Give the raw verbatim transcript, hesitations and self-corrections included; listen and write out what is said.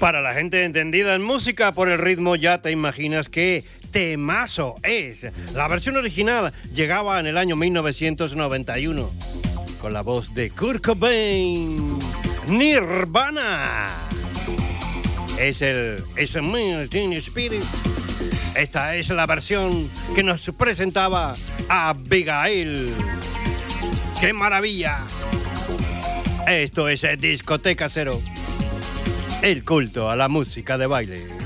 Para la gente entendida en música por el ritmo, ya te imaginas qué temazo es. La versión original llegaba en el año mil novecientos noventa y uno con la voz de Kurt Cobain. Nirvana. Es el es el Teen Spirit. Esta es la versión que nos presentaba Abigail. ¡Qué maravilla! Esto es Discoteca Cero. El culto a la música de baile.